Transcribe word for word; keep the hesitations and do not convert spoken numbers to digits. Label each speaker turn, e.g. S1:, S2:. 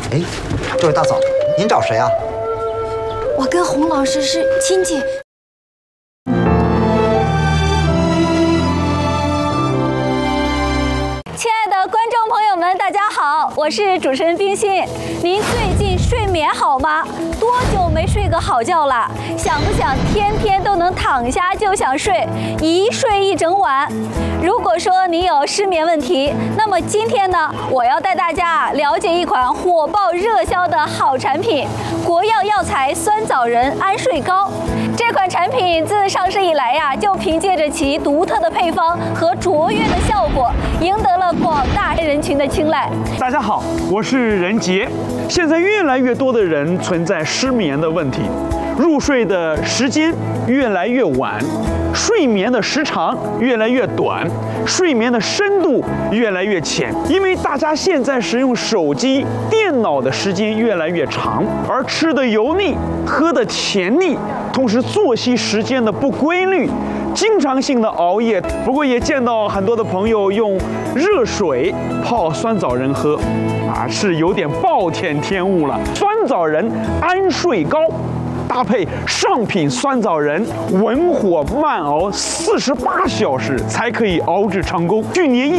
S1: 哎，这位大嫂，您找谁啊？
S2: 我跟洪老师是亲戚。
S3: 亲爱的观众朋友们，大家好，我是主持人冰心。您最近睡眠好吗？多久没睡个好觉了？想不想天天都能躺下就想睡，一睡一整晚？如果说你有失眠问题，那么今天呢，我要带大家了解一款火爆热销的好产品——国药药材酸枣仁安睡膏。这款产品自上市以来呀，就凭借着其独特的配方和卓越的效果，赢得了广大人群的青睐。
S4: 大家好，我是任杰。现在越来越多的人存在失眠的问题，入睡的时间越来越晚，睡眠的时长越来越短，睡眠的深度越来越浅。因为大家现在使用手机、电脑的时间越来越长，而吃的油腻，喝的甜腻，同时作息时间的不规律，经常性的熬夜。不过也见到很多的朋友用热水泡酸枣仁喝，啊，是有点暴殄天物了。酸枣仁安睡膏搭配上品酸枣仁，文火慢熬四十八小时才可以熬制成功。去年